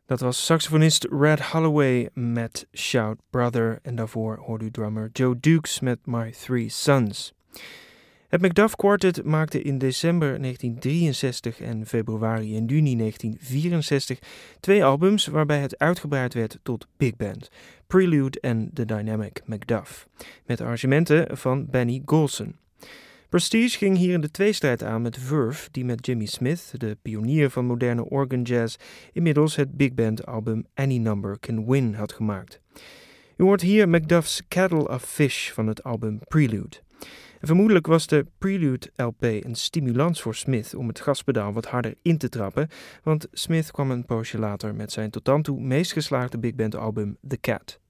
Dat was saxofonist Red Holloway met Shout Brother en daarvoor hoorde u drummer Joe Dukes met My Three Sons. Het Macduff Quartet maakte in december 1963 en februari en juni 1964 twee albums waarbij het uitgebreid werd tot big band, Prelude en The Dynamic Macduff, met arrangementen van Benny Golson. Prestige ging hier in de tweestrijd aan met Verve, die met Jimmy Smith, de pionier van moderne organ jazz, inmiddels het big band album Any Number Can Win had gemaakt. U hoort hier Macduff's Kettle of Fish van het album Prelude. En vermoedelijk was de Prelude LP een stimulans voor Smith om het gaspedaal wat harder in te trappen, want Smith kwam een poosje later met zijn tot dan toe meest geslaagde big band album The Cat.